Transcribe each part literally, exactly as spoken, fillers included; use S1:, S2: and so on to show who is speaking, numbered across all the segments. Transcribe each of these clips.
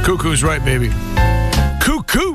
S1: Cuckoo's right, baby. Cuckoo.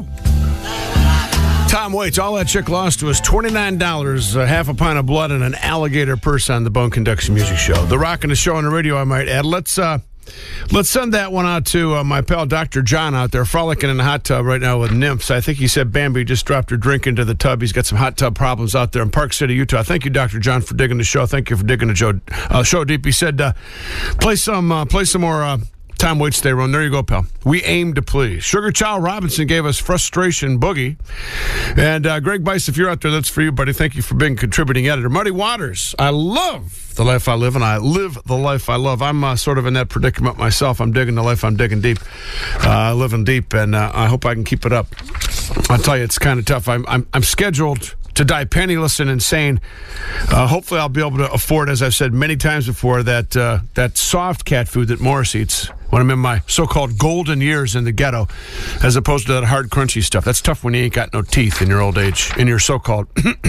S1: Tom Waits, all that chick lost to us, twenty-nine dollars, uh, half a pint of blood, and an alligator purse on the Bone Conduction Music Show. The Rock and the Show on the radio, I might add. Let's uh, let's send that one out to uh, my pal Doctor John out there, frolicking in the hot tub right now with nymphs. I think he said Bambi just dropped her drink into the tub. He's got some hot tub problems out there in Park City, Utah. Thank you, Doctor John, for digging the show. Thank you for digging the show, uh, show deep. He said, uh, play some uh, play some more uh, Tom Waits Stay Run. There you go, pal. We aim to please. Sugar Child Robinson gave us Frustration Boogie. And uh, Greg Bice, if you're out there, that's for you, buddy. Thank you for being contributing editor. Muddy Waters, I love the life I live, and I live the life I love. I'm uh, sort of in that predicament myself. I'm digging the life I'm digging deep, uh, living deep, and uh, I hope I can keep it up. I'll tell you, it's kind of tough. I'm, I'm, I'm scheduled to die penniless and insane. Uh, hopefully I'll be able to afford, as I've said many times before, that uh, that soft cat food that Morris eats when I'm in my so-called golden years in the ghetto, as opposed to that hard, crunchy stuff. That's tough when you ain't got no teeth in your old age, in your so-called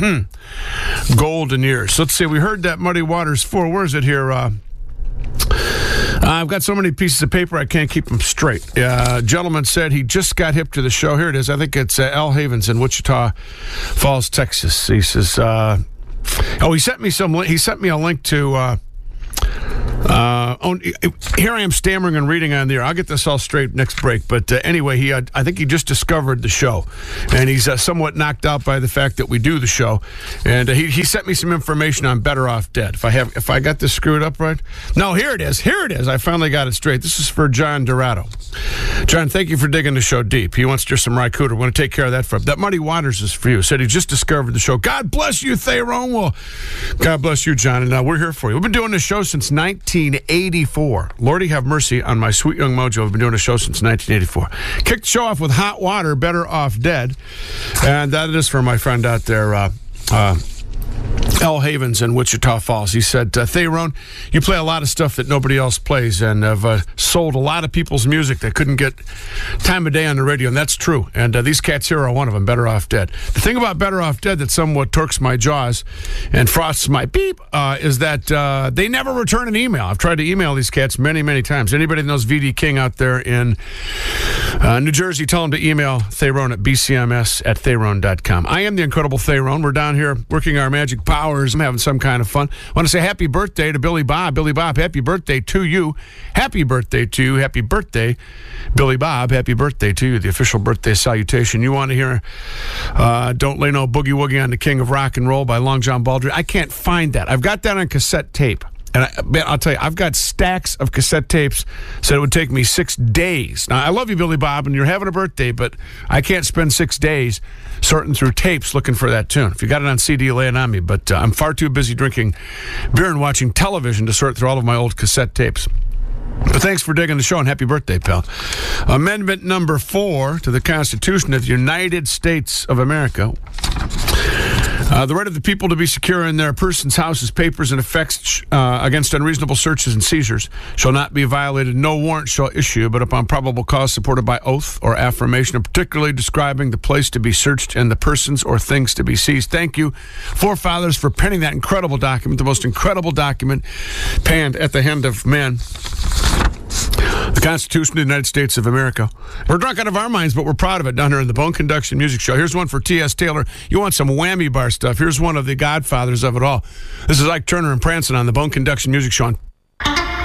S1: golden years. So let's see, we heard that Muddy Waters four. Where is it here? Uh, I've got so many pieces of paper I can't keep them straight. Uh, gentleman said he just got hip to the show. Here it is. I think it's uh, Al Havens in Wichita Falls, Texas. He says, uh, oh, he sent me some. He sent me a link to. Uh, Uh, oh, here I am stammering and reading on the air. I'll get this all straight next break. But uh, anyway, he uh, I think he just discovered the show, and he's uh, somewhat knocked out by the fact that we do the show. And uh, he he sent me some information on Better Off Dead. If I have if I got this screwed up right, no, here it is. Here it is. I finally got it straight. This is for John Dorado. John, thank you for digging the show deep. He wants just some Rycooter. We're going to take care of that for him. That Muddy Waters is for you. Said he just discovered the show. God bless you, Theron. Well, God bless you, John. And uh, we're here for you. We've been doing this show since nineteen eighty-four. Lordy have mercy on my sweet young mojo. We've been doing a show since nineteen eighty-four. Kicked the show off with Hot Water, Better Off Dead. And that is for my friend out there, uh, uh, Al Havens in Wichita Falls. He said, uh, Theron, you play a lot of stuff that nobody else plays, and have uh, sold a lot of people's music that couldn't get time of day on the radio, and that's true. And uh, these cats here are one of them, Better Off Dead. The thing about Better Off Dead that somewhat torques my jaws and frosts my beep uh, is that uh, they never return an email. I've tried to email these cats many, many times. Anybody that knows V D King out there in uh, New Jersey, tell them to email Theron at b c m s at theron dot com. I am the incredible Theron. We're down here working our magic powers. I'm having some kind of fun. I want to say happy birthday to Billy Bob. Billy Bob, happy birthday to you. Happy birthday to you. Happy birthday, Billy Bob. Happy birthday to you. The official birthday salutation. You want to hear uh, Don't Lay No Boogie Woogie on the King of Rock and Roll by Long John Baldry? I can't find that. I've got that on cassette tape. And I, man, I'll tell you, I've got stacks of cassette tapes, so it would take me six days. Now, I love you, Billy Bob, and you're having a birthday, but I can't spend six days sorting through tapes looking for that tune. If you got it on C D, lay it on me. But uh, I'm far too busy drinking beer and watching television to sort through all of my old cassette tapes. But thanks for digging the show, and happy birthday, pal. Amendment number four to the Constitution of the United States of America. Uh, the right of the people to be secure in their persons, houses, papers, and effects uh, against unreasonable searches and seizures shall not be violated. No warrant shall issue, but upon probable cause supported by oath or affirmation, particularly describing the place to be searched and the persons or things to be seized. Thank you, forefathers, for penning that incredible document, the most incredible document penned at the hand of man. The Constitution of the United States of America. We're drunk out of our minds, but we're proud of it down here in the Bone Conduction Music Show. Here's one for T S. Taylor. You want some whammy bar stuff? Here's one of the godfathers of it all. This is Ike Turner and Prancin on the Bone Conduction Music Show on